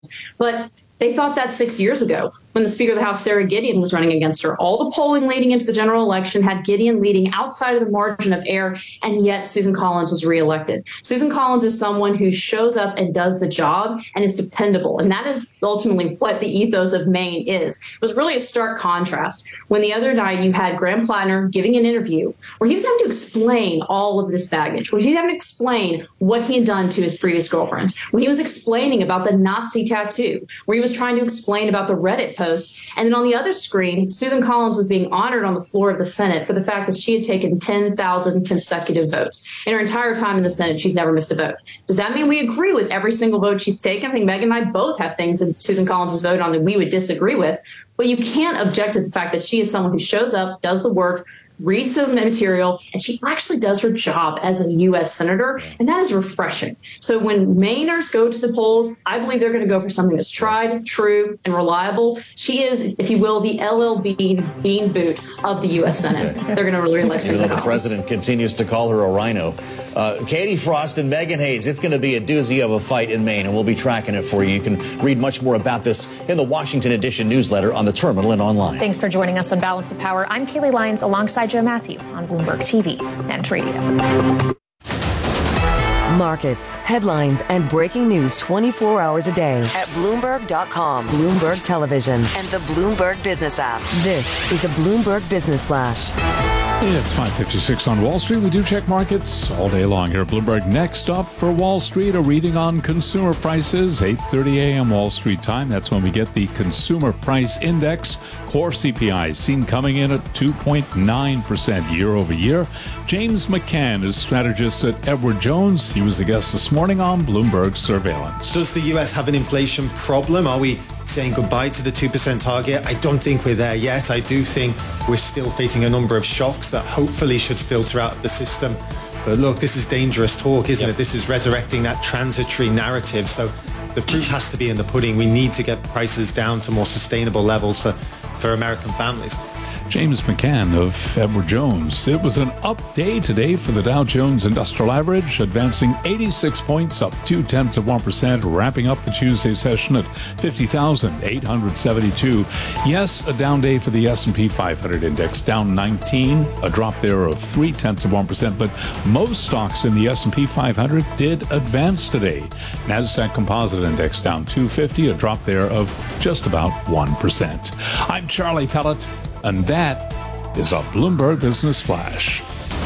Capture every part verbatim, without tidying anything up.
But they thought that six years ago when the Speaker of the House, Sarah Gideon, was running against her. All the polling leading into the general election had Gideon leading outside of the margin of error, and yet Susan Collins was reelected. Susan Collins is someone who shows up and does the job and is dependable, and that is ultimately what the ethos of Maine is. It was really a stark contrast when the other night you had Graham Plattner giving an interview where he was having to explain all of this baggage, where he was having to explain what he had done to his previous girlfriend, when he was explaining about the Nazi tattoo, where he was trying to explain about the Reddit posts. And then on the other screen, Susan Collins was being honored on the floor of the Senate for the fact that she had taken ten thousand consecutive votes. In her entire time in the Senate, she's never missed a vote. Does that mean we agree with every single vote she's taken? I think Megan and I both have things that Susan Collins has voted on that we would disagree with. But you can't object to the fact that she is someone who shows up, does the work, reads the material, and she actually does her job as a U S senator, and that is refreshing. So when Mainers go to the polls, I believe they're going to go for something that's tried, true, and reliable. She is, if you will, the L L Bean bean boot of the U S Senate. They're going to really elect Susan Collins. The president continues to call her a rhino. Uh, Katie Frost and Megan Hayes, it's going to be a doozy of a fight in Maine, and we'll be tracking it for you. You can read much more about this in the Washington Edition newsletter on the terminal and online. Thanks for joining us on Balance of Power. I'm Kaylee Lyons alongside Joe Matthew on Bloomberg T V and radio. Markets, headlines, and breaking news twenty-four hours a day at Bloomberg dot com, Bloomberg Television, and the Bloomberg Business app. This is a Bloomberg Business Flash. It's five fifty-six on Wall Street. We do check markets all day long here at Bloomberg. Next up for Wall Street, a reading on consumer prices, eight thirty a.m. Wall Street time. That's when we get the Consumer Price Index. Core C P I seen coming in at two point nine percent year over year. James McCann is strategist at Edward Jones. He was a guest this morning on Bloomberg Surveillance. Does the U S have an inflation problem? Are we saying goodbye to the two percent target? I don't think we're there yet. I do think we're still facing a number of shocks that hopefully should filter out of the system. But look, this is dangerous talk, isn't yep. it? This is resurrecting that transitory narrative. So the proof has to be in the pudding. We need to get prices down to more sustainable levels for, for American families. James McCann of Edward Jones. It was an up day today for the Dow Jones Industrial Average, advancing eighty-six points, up two tenths of one percent, wrapping up the Tuesday session at fifty thousand eight hundred seventy-two. Yes, a down day for the S and P five hundred index, down nineteen, a drop there of three tenths of one percent, but most stocks in the S and P five hundred did advance today. NASDAQ Composite Index down two fifty, a drop there of just about one percent. I'm Charlie Pellet, and that is a Bloomberg Business Flash.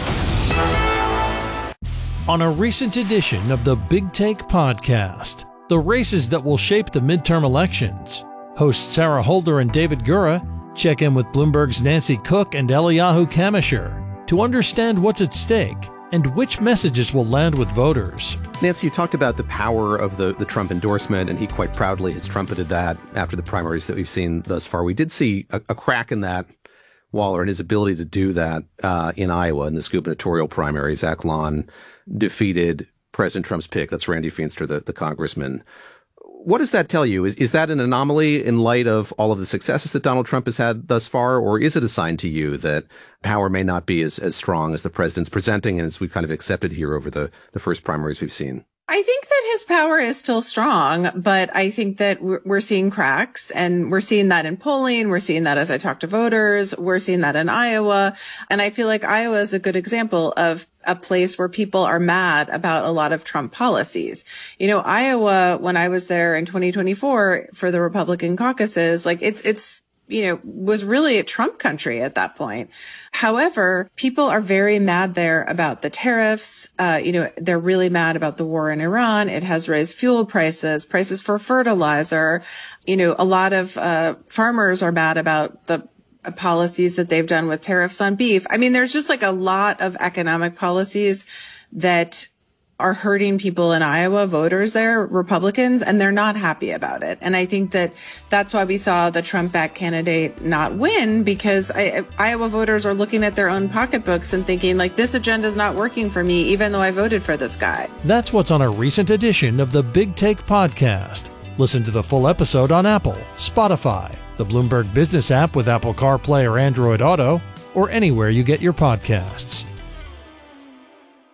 On a recent edition of the Big Take podcast, the races that will shape the midterm elections, hosts Sarah Holder and David Gura check in with Bloomberg's Nancy Cook and Eliyahu Kamisher to understand what's at stake and which messages will land with voters. Nancy, you talked about the power of the, the Trump endorsement, and he quite proudly has trumpeted that after the primaries that we've seen thus far. We did see a, a crack in that wall, or in his ability to do that uh, in Iowa in this gubernatorial primary. Zach Lawn defeated President Trump's pick. That's Randy Feinster, the, the congressman. What does that tell you? Is, is that an anomaly in light of all of the successes that Donald Trump has had thus far, or is it a sign to you that power may not be as, as strong as the president's presenting and as we've kind of accepted here over the, the first primaries we've seen? I think that his power is still strong, but I think that we're seeing cracks, and we're seeing that in polling. We're seeing that as I talk to voters. We're seeing that in Iowa. And I feel like Iowa is a good example of a place where people are mad about a lot of Trump policies. You know, Iowa, when I was there in twenty twenty-four for the Republican caucuses, like it's, it's, you know, was really a Trump country at that point. However, people are very mad there about the tariffs. Uh, you know, they're really mad about the war in Iran. It has raised fuel prices, prices for fertilizer. You know, a lot of, uh, farmers are mad about the policies that they've done with tariffs on beef. I mean, there's just like a lot of economic policies that are hurting people in Iowa, voters there, Republicans, and they're not happy about it. And I think that that's why we saw the Trump-backed candidate not win, because I, Iowa voters are looking at their own pocketbooks and thinking, like, this agenda is not working for me, even though I voted for this guy. That's what's on a recent edition of the Big Take podcast. Listen to the full episode on Apple, Spotify, the Bloomberg Business app with Apple CarPlay or Android Auto, or anywhere you get your podcasts.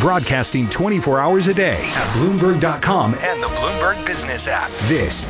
broadcasting twenty-four hours a day at Bloomberg dot com and the Bloomberg Business app. This